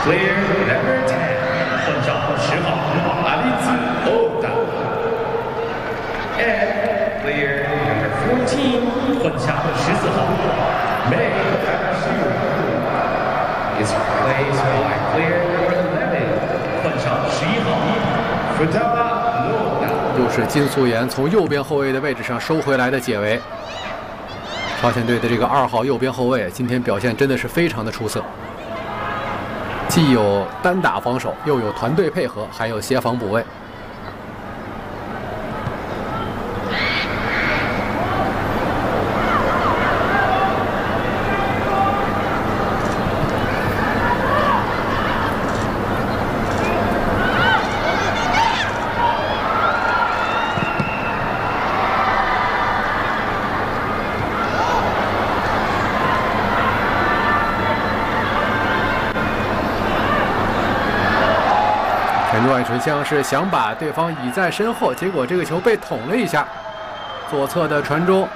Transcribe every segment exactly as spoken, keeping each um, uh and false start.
Player number ten， 换上十号阿里兹欧达。And player number fourteen， 换下十四号梅卡西is replaced by player number eleven， 换上十一号福达洛达。 又是金素妍从右边后卫的位置上收回来的解围。朝鲜队的这个二号右边后卫今天表现真的是非常的出色。 既有单打防守，又有团队配合，还有协防补位。陈冠纯像是想把对方倚在身后，结果这个球被捅了一下，左侧的传中，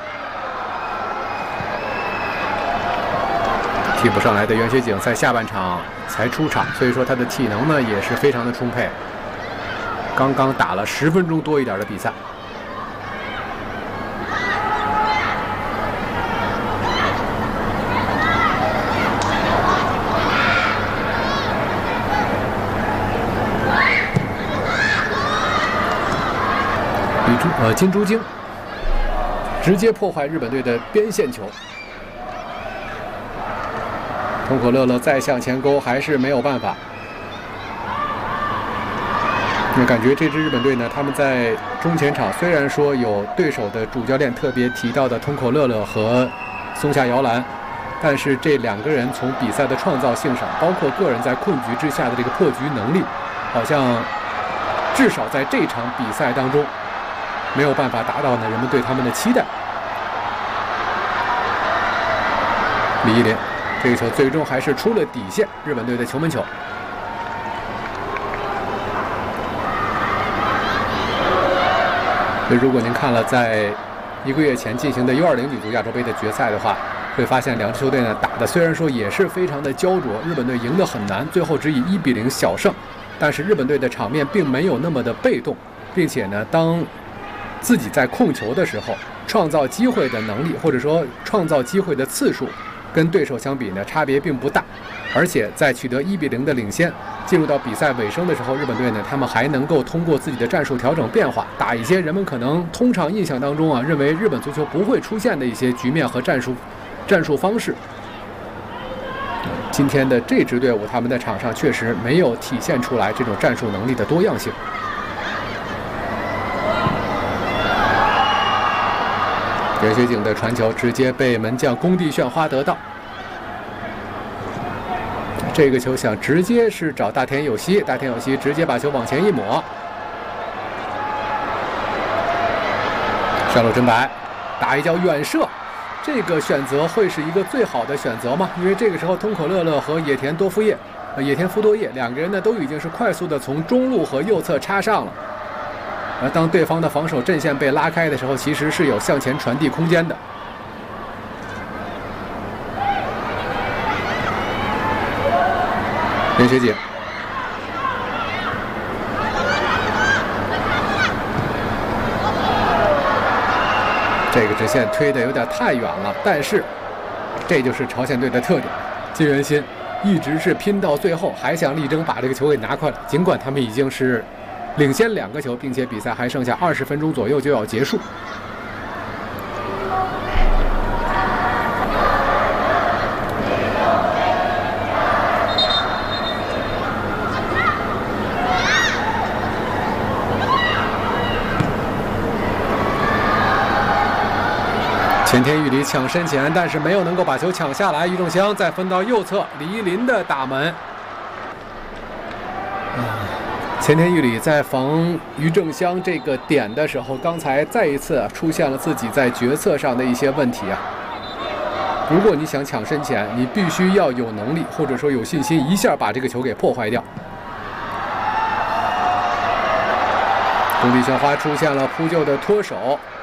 替补上来的袁学景在下半场才出场，所以说他的体能呢也是非常的充沛，刚刚打了十分钟多一点的比赛。 呃，金珠晶直接破坏日本队的边线球，通口乐乐再向前勾还是没有办法。那感觉这支日本队呢，他们在中前场虽然说有对手的主教练特别提到的通口乐乐和松下遥兰，但是这两个人从比赛的创造性上，包括个人在困局之下的这个破局能力，好像至少在这场比赛当中。 没有办法达到呢人们对他们的期待。李依林，这个球最终还是出了底线，日本队的球门球。所以，如果您看了在一个月前进行的 U 二零女足亚洲杯的决赛的话，会发现两支球队呢打的虽然说也是非常的焦灼，日本队赢得很难，最后只以一比零小胜，但是日本队的场面并没有那么的被动，并且呢当 自己在控球的时候，创造机会的能力，或者说创造机会的次数，跟对手相比呢，差别并不大。而且在取得一比零的领先，进入到比赛尾声的时候，日本队呢，他们还能够通过自己的战术调整变化，打一些人们可能通常印象当中啊，认为日本足球不会出现的一些局面和战术战术方式。今天的这支队伍，他们在场上确实没有体现出来这种战术能力的多样性。 袁学景的传球直接被门将宫地炫花得到，这个球想直接是找大田有希，大田有希直接把球往前一抹，上路真白，打一脚远射，这个选择会是一个最好的选择吗？因为这个时候通口乐乐和野田多夫叶、呃野田夫多叶两个人呢都已经是快速的从中路和右侧插上了。 而当对方的防守阵线被拉开的时候，其实是有向前传递空间的。袁学景，这个直线推的有点太远了，但是这就是朝鲜队的特点。金元心一直是拼到最后，还想力争把这个球给拿回来，尽管他们已经是 领先两个球，并且比赛还剩下二十分钟左右就要结束。前田裕理抢身前，但是没有能够把球抢下来。于正湘再分到右侧，李依林的打门。啊 前田裕理在防于正湘这个点的时候，刚才再一次出现了自己在决策上的一些问题啊。如果你想抢身前，你必须要有能力或者说有信心，一下把这个球给破坏掉。宫地炫花出现了扑救的脱手，